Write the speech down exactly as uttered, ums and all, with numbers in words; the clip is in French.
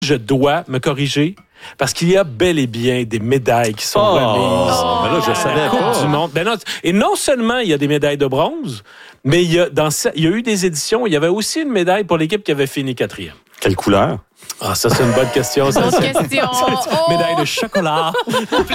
Je dois me corriger parce qu'il y a bel et bien des médailles qui sont Oh. remises. Oh. Ben là, je à la savais Coupe pas. du monde. Ben non, et non seulement il y a des médailles de bronze, mais il y a, dans, il y a eu des éditions, il y avait aussi une médaille pour l'équipe qui avait fini quatrième. Quelle couleur? Ah, ça, c'est une bonne question. Ça, Autre c'est- question. Oh. Médaille de chocolat.